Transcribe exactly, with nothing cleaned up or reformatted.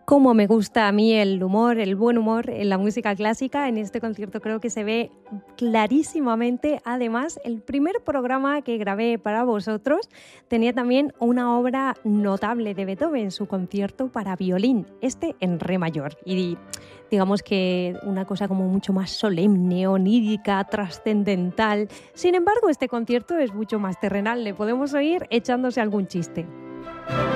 Cómo me gusta a mí el humor, el buen humor en la música clásica. En este concierto creo que se ve clarísimamente. Además, el primer programa que grabé para vosotros tenía también una obra notable de Beethoven, su concierto para violín, este en re mayor. Y digamos que una cosa como mucho más solemne, onírica, trascendental. Sin embargo, este concierto es mucho más terrenal. Le podemos oír echándose algún chiste.